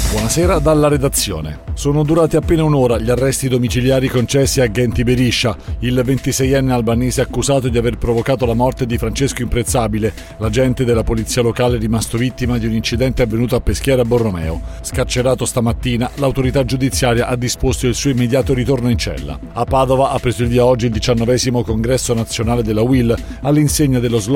Buonasera dalla redazione. Sono durati appena un'ora gli arresti domiciliari concessi a Genti Beriscia, il 26enne albanese accusato di aver provocato la morte di Francesco Imprezzabile, l'agente della polizia locale rimasto vittima di un incidente avvenuto a Peschiera Borromeo. Scarcerato stamattina, l'autorità giudiziaria ha disposto il suo immediato ritorno in cella. A Padova ha preso il via oggi il 19° congresso nazionale della UIL, all'insegna dello slogan